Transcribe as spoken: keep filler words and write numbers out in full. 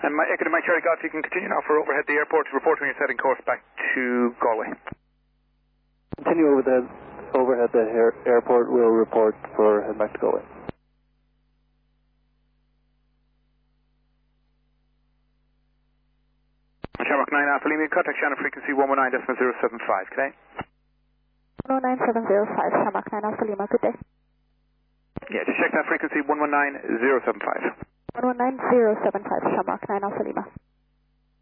And my, Echo to Mike Charlie Golf, you can continue now for overhead the airport. Report when you're setting course back to Galway. Continue over the overhead the air, airport. Will report for head back to Galway. Shamrock nine Alpha Lima, contact channel frequency one one nine point zero seven five, okay? one one nine seven zero five, Shamrock nine Alpha Lima, good day. Yeah, just check that frequency one one nine point zero seven five. one one nine point zero seven five, Shamrock nine Alpha Lima.